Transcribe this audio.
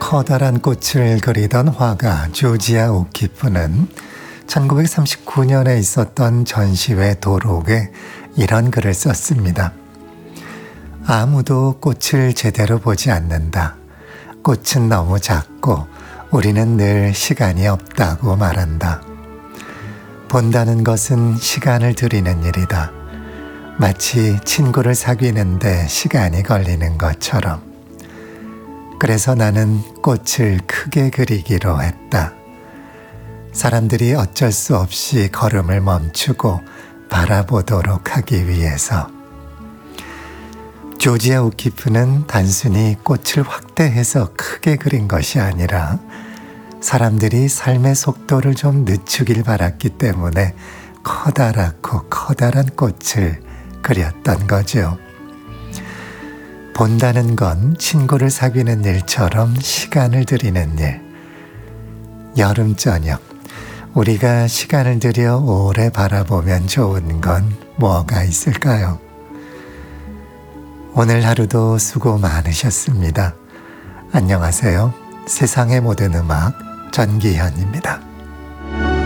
커다란 꽃을 그리던 화가 조지아 오키프는 1939년에 있었던 전시회 도록에 이런 글을 썼습니다. 아무도 꽃을 제대로 보지 않는다. 꽃은 너무 작고 우리는 늘 시간이 없다고 말한다. 본다는 것은 시간을 들이는 일이다. 마치 친구를 사귀는데 시간이 걸리는 것처럼. 그래서 나는 꽃을 크게 그리기로 했다. 사람들이 어쩔 수 없이 걸음을 멈추고 바라보도록 하기 위해서. 조지아 오키프는 단순히 꽃을 확대해서 크게 그린 것이 아니라 사람들이 삶의 속도를 좀 늦추길 바랐기 때문에 커다랗고 커다란 꽃을 그렸던 거죠. 본다는 건 친구를 사귀는 일처럼 시간을 들이는 일. 여름 저녁, 우리가 시간을 들여 오래 바라보면 좋은 건 뭐가 있을까요? 오늘 하루도 수고 많으셨습니다. 안녕하세요. 세상의 모든 음악 전기현입니다.